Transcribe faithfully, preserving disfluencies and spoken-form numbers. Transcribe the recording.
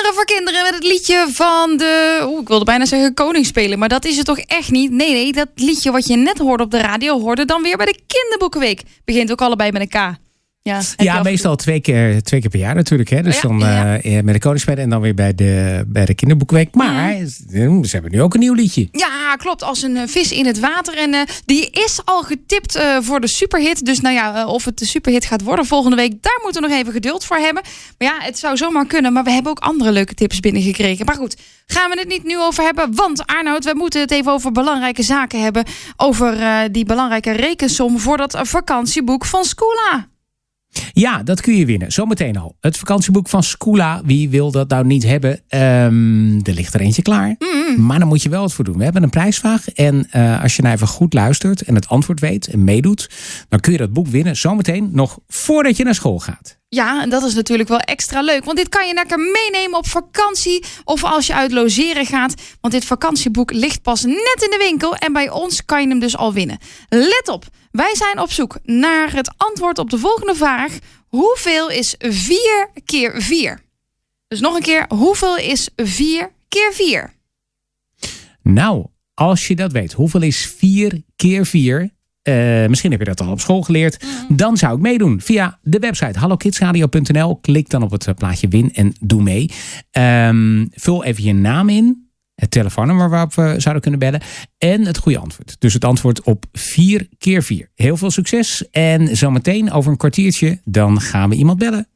Kinderen voor kinderen met het liedje van de... Oeh, ik wilde bijna zeggen koningsspelen, maar dat is het toch echt niet? Nee, nee, dat liedje wat je net hoorde op de radio hoorde dan weer bij de Kinderboekenweek. Begint ook allebei met een K. Ja, ja meestal twee keer, twee keer per jaar natuurlijk. Hè? Dus ja, dan ja, ja. Uh, met de Koningsspelen en dan weer bij de, bij de Kinderboekenweek. Maar mm. ze hebben nu ook een nieuw liedje. Ja, klopt. Als een uh, vis in het water. En uh, die is al getipt uh, voor de superhit. Dus nou ja, uh, of het de superhit gaat worden volgende week, daar moeten we nog even geduld voor hebben. Maar ja, het zou zomaar kunnen. Maar we hebben ook andere leuke tips binnengekregen. Maar goed, gaan we het niet nu over hebben. Want Arnoud, we moeten het even over belangrijke zaken hebben. Over uh, die belangrijke rekensom voor dat vakantieboek van Scula. Ja, dat kun je winnen. Zometeen al. Het vakantieboek van Scula. Wie wil dat nou niet hebben? Um, er ligt er eentje klaar. Mm. Maar dan moet je wel wat voor doen. We hebben een prijsvraag. En uh, als je nou even goed luistert en het antwoord weet en meedoet, dan kun je dat boek winnen. Zometeen nog voordat je naar school gaat. Ja, en dat is natuurlijk wel extra leuk. Want dit kan je lekker meenemen op vakantie of als je uit logeren gaat. Want dit vakantieboek ligt pas net in de winkel. En bij ons kan je hem dus al winnen. Let op, wij zijn op zoek naar het antwoord op de volgende vraag. Hoeveel is vier keer vier? Dus nog een keer, hoeveel is vier keer vier? Nou, als je dat weet, hoeveel is vier keer vier? Uh, misschien heb je dat al op school geleerd. Mm. Dan zou ik meedoen via de website hallo kids radio punt n l. Klik dan op het plaatje win en doe mee. Um, vul even je naam in. Het telefoonnummer waarop we zouden kunnen bellen. En het goede antwoord. Dus het antwoord op vier keer vier. Heel veel succes. En zometeen over een kwartiertje dan gaan we iemand bellen.